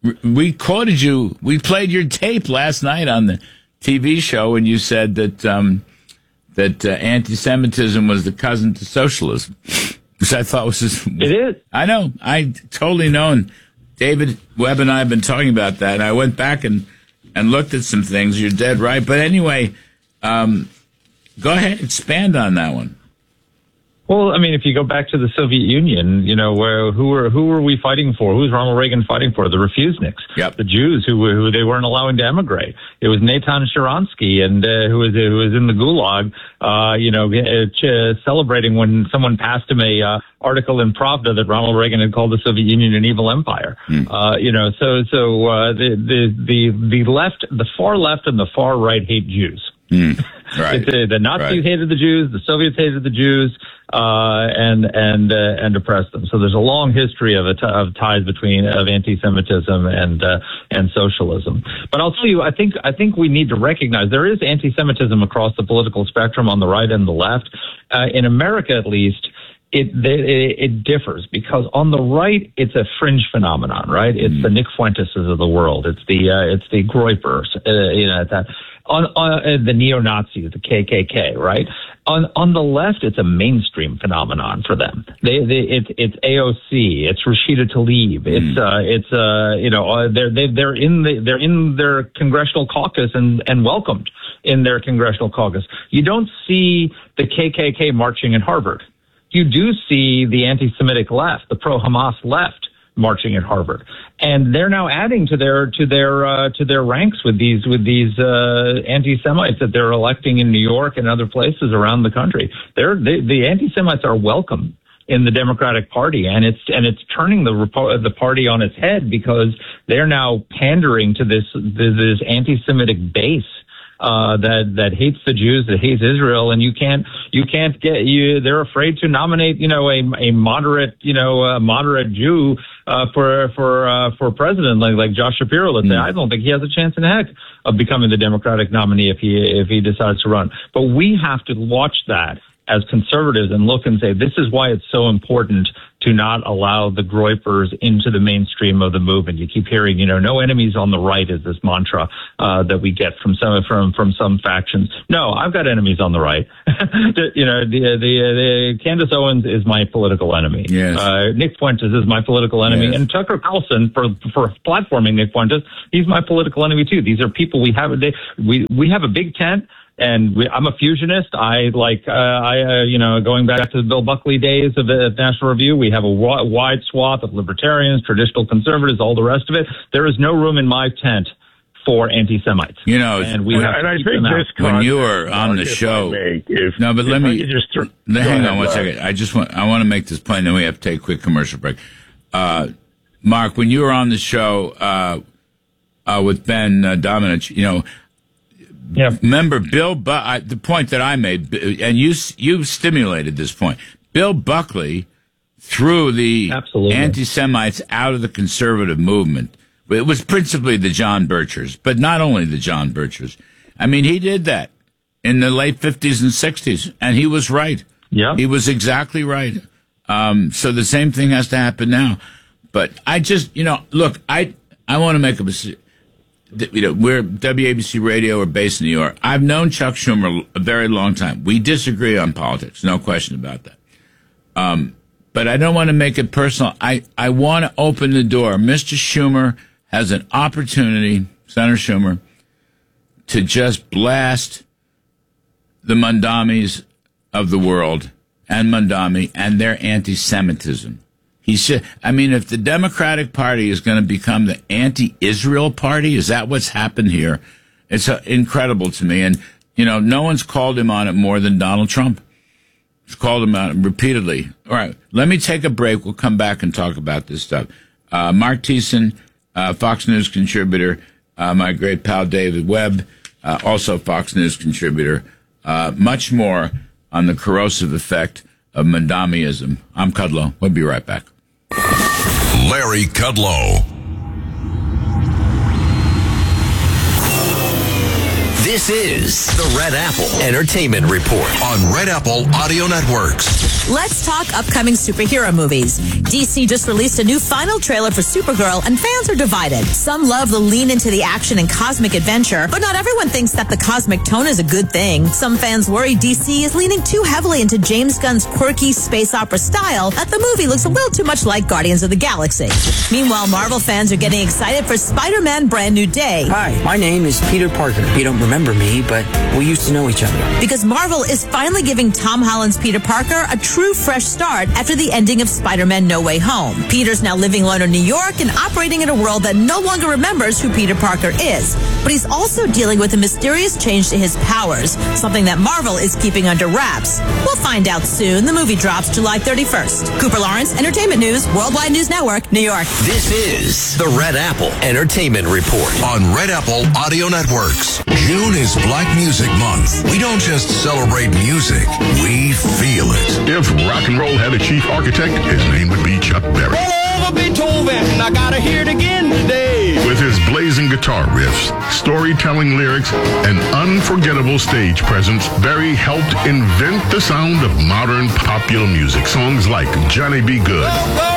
Speaker 1: we quoted you, we played your tape last night on the T V show, and you said that um, that uh, anti-Semitism was the cousin to socialism, which I thought was just,
Speaker 19: it is.
Speaker 1: I know. I totally know. And David Webb and I have been talking about that, and I went back and, and looked at some things. You're dead right. But anyway, um, go ahead, expand on that one.
Speaker 19: Well, I mean, if you go back to the Soviet Union, you know, where who were who were we fighting for? Who was Ronald Reagan fighting for? The refuseniks,
Speaker 1: yep.
Speaker 19: The Jews who who they weren't allowing to emigrate. It was Natan Sharansky, and uh, who was who was in the Gulag, uh, you know, uh, celebrating when someone passed him a uh, article in Pravda that Ronald Reagan had called the Soviet Union an evil empire. Mm. Uh, you know, so so uh, the the the the left, the far left, and the far right hate Jews.
Speaker 1: Mm. Right.
Speaker 19: the, the Nazis
Speaker 1: right.
Speaker 19: hated the Jews. The Soviets hated the Jews. Uh, and and uh, and oppress them. So there's a long history of a t- of ties between of anti-Semitism and uh, and socialism. But I'll tell you, I think I think we need to recognize there is anti-Semitism across the political spectrum on the right and the left. Uh, in America, at least, it, it it differs because on the right it's a fringe phenomenon, right? It's mm. the Nick Fuenteses of the world. It's the uh, it's the Groypers, uh, you know that. On, on uh, the neo-Nazis, the K K K, right? On on the left, it's a mainstream phenomenon for them. They, they it's it's A O C, it's Rashida Tlaib, it's uh, it's uh, you know uh, they're they, they're in the they're in their congressional caucus and and welcomed in their congressional caucus. You don't see the K K K marching in Harvard. You do see the anti-Semitic left, the pro-Hamas left, marching at Harvard, and they're now adding to their to their uh, to their ranks with these with these uh, anti-Semites that they're electing in New York and other places around the country. They're they, the anti-Semites are welcome in the Democratic Party, and it's and it's turning the the party on its head because they're now pandering to this this anti-Semitic base. Uh, that, that hates the Jews, that hates Israel, and you can't, you can't get, you, they're afraid to nominate, you know, a, a moderate, you know, a moderate Jew, uh, for, for, uh, for president, like, like Josh Shapiro, let's mm. say. I don't think he has a chance in heck of becoming the Democratic nominee if he, if he decides to run. But we have to watch that as conservatives and look and say, this is why it's so important to not allow the groypers into the mainstream of the movement. You keep hearing, you know, no enemies on the right is this mantra uh, that we get from some from from some factions. No, I've got enemies on the right. you know, the, the the Candace Owens is my political enemy.
Speaker 1: Yes.
Speaker 19: Uh, Nick Fuentes is my political enemy,
Speaker 1: Yes.
Speaker 19: and Tucker Carlson for for platforming Nick Fuentes, he's my political enemy too. These are people we have. They, we we have a big tent. And we, I'm a fusionist. I like, uh, I, uh, you know, going back to the Bill Buckley days of the National Review, we have a w- wide swath of libertarians, traditional conservatives, all the rest of it. There is no room in my tent for anti-Semites.
Speaker 1: You know,
Speaker 19: and we
Speaker 18: and,
Speaker 19: have
Speaker 18: and
Speaker 19: to
Speaker 18: I
Speaker 19: keep
Speaker 18: think
Speaker 19: them out.
Speaker 18: this
Speaker 1: when you
Speaker 18: context,
Speaker 1: were on the
Speaker 18: Mark, if
Speaker 1: show,
Speaker 18: I may, if,
Speaker 1: no, but let
Speaker 18: if I
Speaker 1: me
Speaker 18: could just th-
Speaker 1: hang
Speaker 18: go
Speaker 1: on
Speaker 18: ahead,
Speaker 1: one
Speaker 18: Larry.
Speaker 1: second. I just want I want to make this point, then we have to take a quick commercial break. Uh, Mark, when you were on the show uh, uh, with Ben uh, Domenech, you know.
Speaker 19: Yeah.
Speaker 1: Remember, Bill, Bu- I, the point that I made, and you you stimulated this point. Bill Buckley threw the
Speaker 19: Absolutely.
Speaker 1: anti-Semites out of the conservative movement. It was principally the John Birchers, but not only the John Birchers. I mean, he did that in the late fifties and sixties, and he was right.
Speaker 19: Yeah.
Speaker 1: He was exactly right. Um, so the same thing has to happen now. But I just, you know, look, I I want to make a mistake. You know, we're W A B C Radio. We're based in New York. I've known Chuck Schumer a very long time. We disagree on politics, no question about that. Um, but I don't want to make it personal. I, I want to open the door. Mister Schumer has an opportunity, Senator Schumer, to just blast the Mandamis of the world and Mandami and their anti-Semitism. He should, I mean, if the Democratic Party is going to become the anti-Israel party, is that what's happened here? It's uh, incredible to me. And, you know, no one's called him on it more than Donald Trump. He's called him on it repeatedly. All right, let me take a break. We'll come back and talk about this stuff. Uh, Mark Thiessen, uh, Fox News contributor, uh, my great pal David Webb, uh, also Fox News contributor. Uh, much more on the corrosive effect of Mandamiism. I'm Kudlow. We'll be right back.
Speaker 2: Larry Kudlow. This is the Red Apple Entertainment Report on Red Apple Audio Networks.
Speaker 20: Let's talk upcoming superhero movies. D C just released a new final trailer for Supergirl, and fans are divided. Some love the lean into the action and cosmic adventure, but not everyone thinks that the cosmic tone is a good thing. Some fans worry D C is leaning too heavily into James Gunn's quirky space opera style that the movie looks a little too much like Guardians of the Galaxy. Meanwhile, Marvel fans are getting excited for Spider-Man Brand New Day.
Speaker 21: Hi, my name is Peter Parker. You don't remember me, but we used to know each other.
Speaker 20: Because Marvel is finally giving Tom Holland's Peter Parker a true fresh start after the ending of Spider-Man No Way Home. Peter's now living alone in New York and operating in a world that no longer remembers who Peter Parker is. But he's also dealing with a mysterious change to his powers, something that Marvel is keeping under wraps. We'll find out soon. The movie drops July thirty-first. Cooper Lawrence, Entertainment News, Worldwide News Network, New York.
Speaker 2: This is the Red Apple Entertainment Report on Red Apple Audio Networks. June is Black Music Month. We don't just celebrate music, we feel it.
Speaker 22: If rock and roll had a chief architect, his name would be Chuck Berry.
Speaker 5: Over Beethoven, I gotta hear it again today.
Speaker 22: With his blazing guitar riffs, storytelling lyrics, and unforgettable stage presence, Berry helped invent the sound of modern popular music. Songs like Johnny B. Good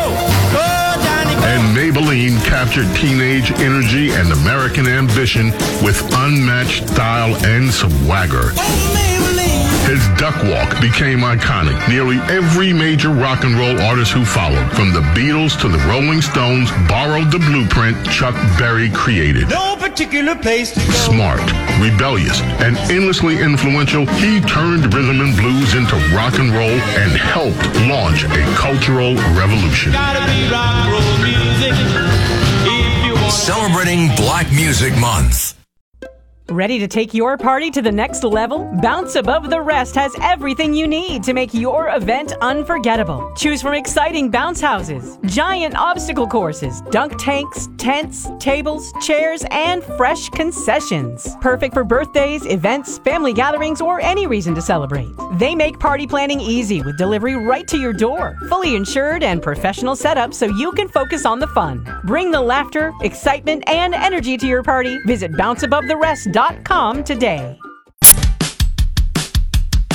Speaker 22: and Maybelline captured teenage energy and American ambition with unmatched style and swagger. His duck walk became iconic. Nearly every major rock and roll artist who followed, from the Beatles to the Rolling Stones, borrowed the blueprint Chuck Berry created.
Speaker 5: No particular place to go.
Speaker 22: Smart, rebellious, and endlessly influential, he turned rhythm and blues into rock and roll and helped launch a cultural revolution.
Speaker 5: Gotta be rock and roll music if you want.
Speaker 2: Celebrating Black Music Month.
Speaker 13: Ready to take your party to the next level? Bounce Above the Rest has everything you need to make your event unforgettable. Choose from exciting bounce houses, giant obstacle courses, dunk tanks, tents, tables, chairs, and fresh concessions. Perfect for birthdays, events, family gatherings, or any reason to celebrate. They make party planning easy with delivery right to your door. Fully insured and professional setup so you can focus on the fun. Bring the laughter, excitement, and energy to your party. Visit bounce above the rest dot com today.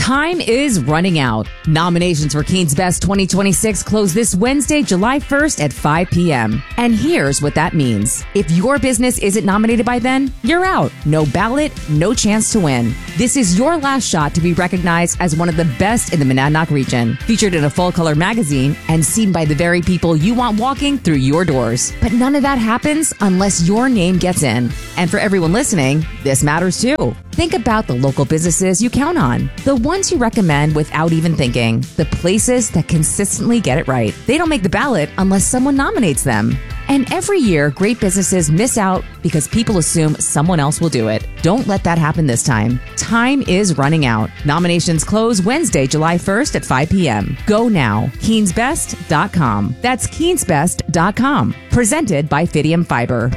Speaker 15: Time is running out. Nominations for Keen's Best twenty twenty-six close this Wednesday, July first at five p.m. And here's what that means. If your business isn't nominated by then, you're out. No ballot, no chance to win. This is your last shot to be recognized as one of the best in the Monadnock region. Featured in a full-color magazine and seen by the very people you want walking through your doors. But none of that happens unless your name gets in. And for everyone listening, this matters too. Think about the local businesses you count on. The ones you recommend without even thinking. The places that consistently get it right. They don't make the ballot unless someone nominates them. And every year, great businesses miss out because people assume someone else will do it. Don't let that happen this time. Time is running out. Nominations close Wednesday, July first at five p.m. Go now. Keens Best dot com. That's Keens Best dot com. Presented by Fidium Fiber.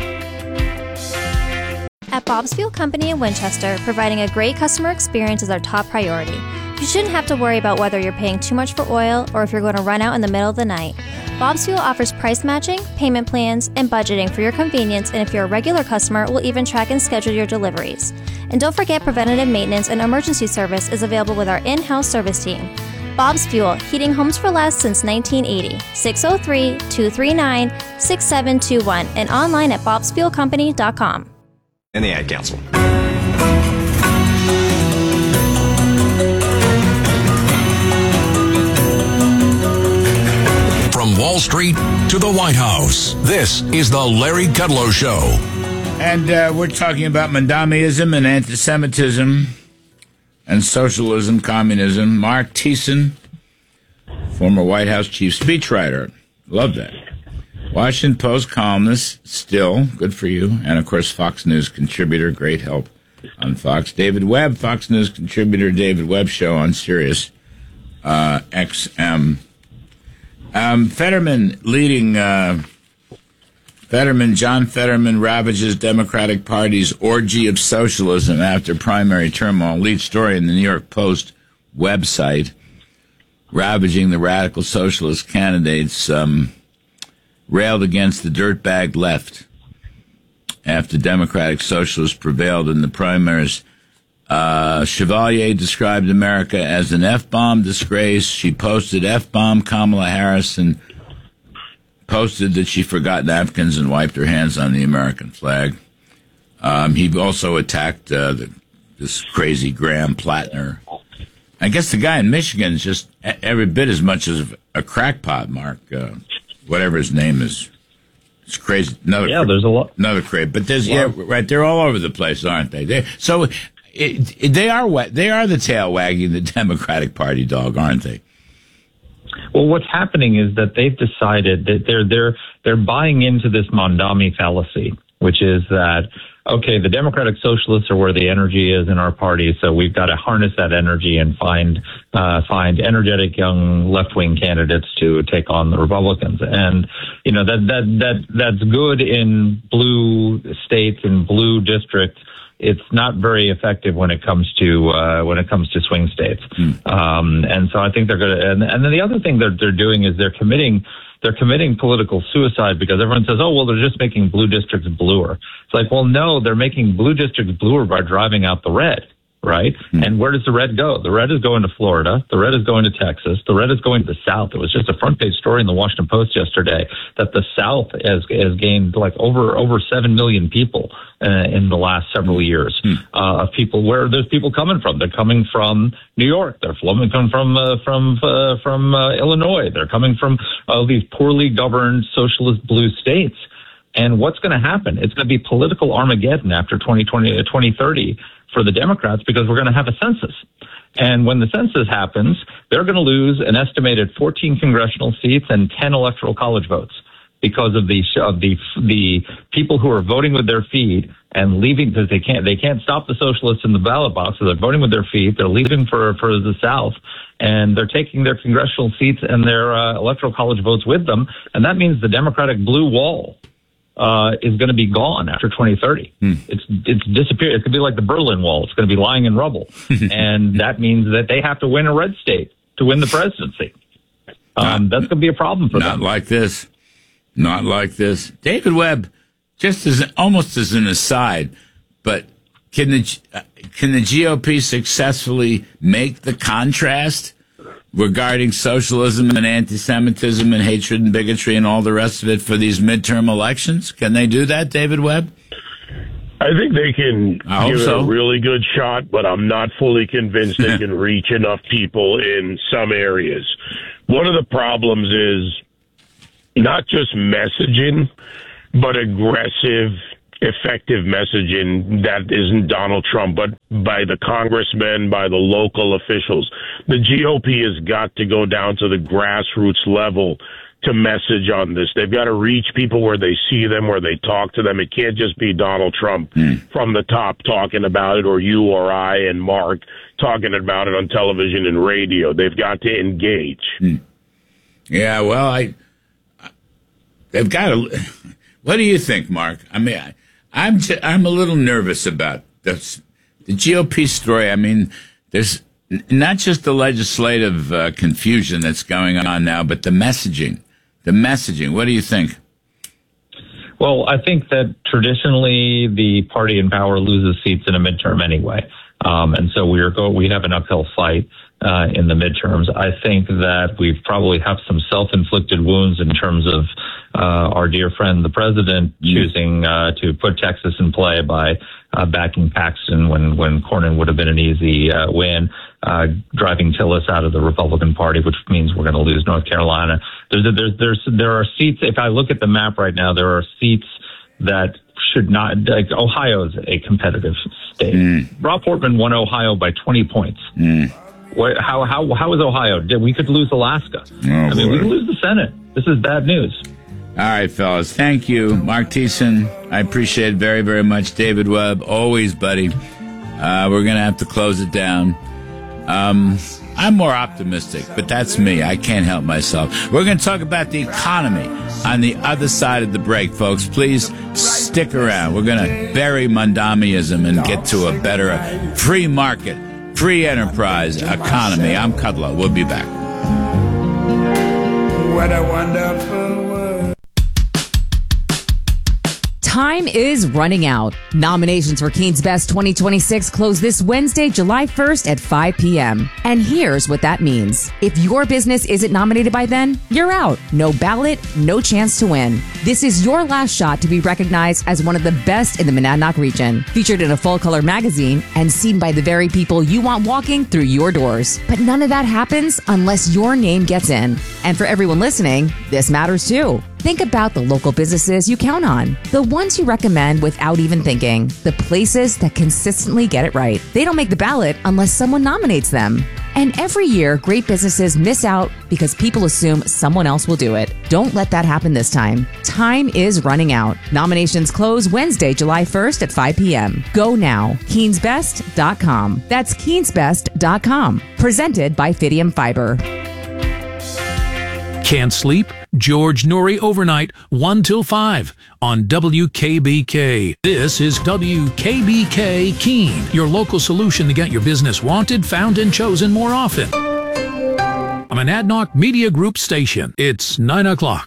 Speaker 3: At Bob's Fuel Company in Winchester, providing a great customer experience is our top priority. You shouldn't have to worry about whether you're paying too much for oil or if you're going to run out in the middle of the night. Bob's Fuel offers price matching, payment plans, and budgeting for your convenience, and if you're a regular customer, we'll even track and schedule your deliveries. And don't forget, preventative maintenance and emergency service is available with our in-house service team. Bob's Fuel, heating homes for less since nineteen eighty. six oh three, two three nine, six seven two one and online at bobs fuel company dot com.
Speaker 4: And the Ad Council.
Speaker 2: From Wall Street to the White House, this is the Larry Kudlow Show.
Speaker 1: And uh, we're talking about Mandamiism and anti-Semitism and socialism, communism. Mark Thiessen, former White House chief speechwriter. Love that. Washington Post columnist, still, good for you. And, of course, Fox News contributor, great help on Fox. David Webb, Fox News contributor, David Webb Show on Sirius uh, X M. Um, Fetterman leading, uh, Fetterman, John Fetterman ravages Democratic Party's orgy of socialism after primary turmoil. Lead story in the New York Post website, ravaging the radical socialist candidates, um, railed against the dirtbag left after Democratic Socialists prevailed in the primaries. Uh, Chevalier described America as an F-bomb disgrace. She posted F-bomb Kamala Harris and posted that she forgot napkins and wiped her hands on the American flag. Um, he also attacked uh, the, this crazy Graham Plattner. I guess the guy in Michigan is just every bit as much as a crackpot, Mark. Uh, whatever his name is. It's crazy. Another
Speaker 19: yeah, there's a lot.
Speaker 1: Another crazy. But there's, yeah, right, they're all over the place, aren't they? they so it, it, they are they are the tail wagging the Democratic Party dog, aren't they?
Speaker 19: Well, what's happening is that they've decided that they're they're they're buying into this Mondami fallacy, which is that, okay, the Democratic Socialists are where the energy is in our party, so we've got to harness that energy and find uh, find energetic young left-wing candidates to take on the Republicans. And you know that that that that's good in blue states and blue districts. It's not very effective when it comes to uh, when it comes to swing states. Mm. Um, and so I think they're going to. And, and then the other thing that they're doing is they're committing. They're committing political suicide because everyone says, oh, well, they're just making blue districts bluer. It's like, well, no, they're making blue districts bluer by driving out the red, right? Mm. And where does the red go? The red is going to Florida. The red is going to Texas. The red is going to the South. It was just a front page story in the Washington Post yesterday that the South has, has gained like over over seven million people uh, in the last several years mm. uh, of people. Where there's people coming from? They're coming from New York. They're coming from uh, from uh, from uh, Illinois. They're coming from uh, these poorly governed socialist blue states. And what's going to happen? It's going to be political Armageddon after twenty twenty, twenty thirty for the Democrats because we're going to have a census. And when the census happens, they're going to lose an estimated fourteen congressional seats and ten electoral college votes because of the of the the people who are voting with their feet and leaving because they can't they can't stop the socialists in the ballot box. So they're voting with their feet. They're leaving for for the South, and they're taking their congressional seats and their uh, electoral college votes with them. And that means the Democratic blue wall Uh, is going to be gone after twenty thirty. Hmm. It's it's disappeared. It's going to be like the Berlin Wall. It's going to be lying in rubble, and that means that they have to win a red state to win the presidency. Um, that's going to be a problem for
Speaker 1: not
Speaker 19: them.
Speaker 1: Not like this. Not like this. David Webb, just as almost as an aside, but can the uh, can the G O P successfully make the contrast regarding socialism and anti-Semitism and hatred and bigotry and all the rest of it for these midterm elections? Can they do that, David Webb?
Speaker 18: I think they can
Speaker 1: I
Speaker 18: give
Speaker 1: hope so.
Speaker 18: it a really good shot, but I'm not fully convinced they can reach enough people in some areas. One of the problems is not just messaging, but aggressive, effective messaging that isn't Donald Trump, but by the congressmen, by the local officials. The G O P has got to go down to the grassroots level to message on this. They've got to reach people where they see them, where they talk to them. It can't just be Donald Trump mm. from the top talking about it, or you or I and Mark talking about it on television and radio. They've got to engage.
Speaker 1: Mm. Yeah, well, I, they've got to. What do you think, Mark? I mean, I, I'm j- I'm a little nervous about this, the G O P story. I mean, there's n- not just the legislative uh, confusion that's going on now, but the messaging. The messaging. What do you think?
Speaker 19: Well, I think that traditionally the party in power loses seats in a midterm anyway, um, and so we are go we have an uphill fight uh, in the midterms. I think that we probably have some self-inflicted wounds in terms of uh, our dear friend the president choosing uh, to put Texas in play by uh, backing Paxton when when Cornyn would have been an easy uh, win. Uh, driving Tillis out of the Republican Party, which means we're going to lose North Carolina. There's, there's, there's, there are seats. If I look at the map right now, there are seats that should not. Like Ohio's a competitive state. Mm. Rob Portman won Ohio by twenty points.
Speaker 1: Mm.
Speaker 19: What, how how how is Ohio? We could lose Alaska.
Speaker 1: Oh,
Speaker 19: I mean,
Speaker 1: boy.
Speaker 19: we could lose the Senate. This is bad news.
Speaker 1: All right, fellas. Thank you, Mark Thiessen. I appreciate it very, very much. David Webb, always, buddy. Uh, we're going to have to close it down. Um, I'm more optimistic, but that's me. I can't help myself. We're going to talk about the economy on the other side of the break, folks. Please stick around. We're going to bury Mondamiism and get to a better free market, free enterprise economy. I'm Kudlow. We'll be back.
Speaker 12: What a wonderful world.
Speaker 15: Time is running out. Nominations for Keen's Best twenty twenty-six close this Wednesday, July first at five p.m. And here's what that means. If your business isn't nominated by then, you're out. No ballot, no chance to win. This is your last shot to be recognized as one of the best in the Monadnock region. Featured in a full-color magazine and seen by the very people you want walking through your doors. But none of that happens unless your name gets in. And for everyone listening, this matters too. Think about the local businesses you count on, the ones you recommend without even thinking, the places that consistently get it right. They don't make the ballot unless someone nominates them. And every year, great businesses miss out because people assume someone else will do it. Don't let that happen this time. Time is running out. Nominations close Wednesday, July first at five p.m. Go now. Keens Best dot com. That's Keens Best dot com. Presented by Fidium Fiber.
Speaker 17: Can't sleep? George Noory Overnight, one till five on W K B K. This is W K B K Keene, your local solution to get your business wanted, found, and chosen more often. A Monadnock Media Group station. It's nine o'clock.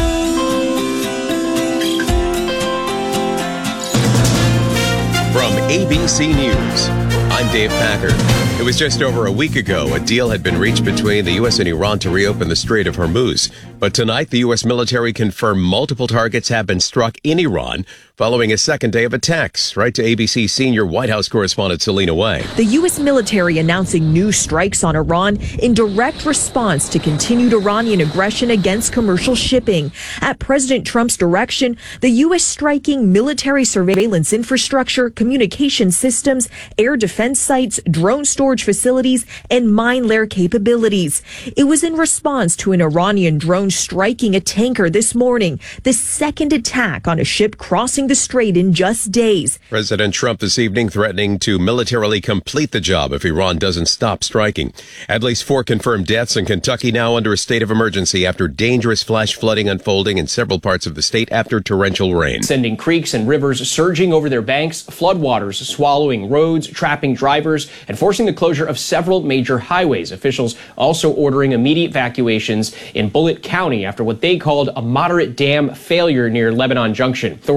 Speaker 4: From A B C News, I'm Dave Packer. It was just over a week ago a deal had been reached between the U S and Iran to reopen the Strait of Hormuz. But tonight, the U S military confirmed multiple targets have been struck in Iran following a second day of attacks. Right to A B C senior White House correspondent Selena Way.
Speaker 7: The U S military announcing new strikes on Iran in direct response to continued Iranian aggression against commercial shipping. At President Trump's direction, the U S striking military surveillance infrastructure, communication systems, air defense sites, drone storage facilities, and mine layer capabilities. It was in response to an Iranian drone striking a tanker this morning, the second attack on a ship crossing the strait in just days.
Speaker 4: President Trump this evening threatening to militarily complete the job if Iran doesn't stop striking. At least four confirmed deaths in Kentucky now under a state of emergency after dangerous flash flooding unfolding in several parts of the state after torrential rain.
Speaker 23: Sending creeks and rivers surging over their banks, floodwaters swallowing roads, trapping drivers, and forcing the closure of several major highways. Officials also ordering immediate evacuations in Bullitt County after what they called a moderate dam failure near Lebanon Junction. Authorities warn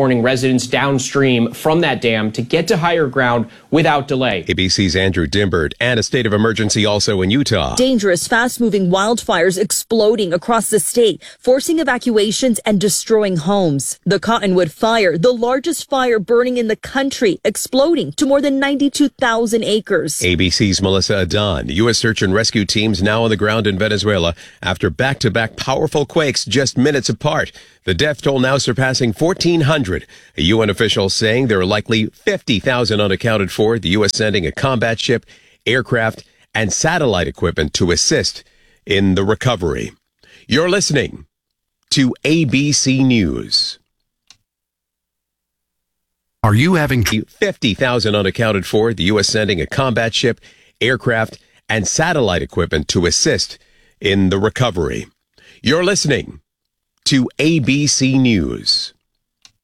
Speaker 23: warning residents downstream from that dam to get to higher ground without delay.
Speaker 4: A B C's Andrew Dimbert, and a state of emergency also in Utah.
Speaker 8: Dangerous, fast-moving wildfires exploding across the state, forcing evacuations and destroying homes. The Cottonwood Fire, the largest fire burning in the country, exploding to more than ninety-two thousand acres.
Speaker 4: A B C's Melissa Adan. U S search and rescue teams now on the ground in Venezuela after back-to-back powerful quakes just minutes apart. The death toll now surpassing fourteen hundred. A U N official saying there are likely fifty thousand unaccounted for. The U S sending a combat ship, aircraft, and satellite equipment to assist in the recovery. You're listening to A B C News.
Speaker 2: Are you having
Speaker 4: fifty thousand unaccounted for? The U S sending a combat ship, aircraft, and satellite equipment to assist in the recovery. You're listening to A B C News.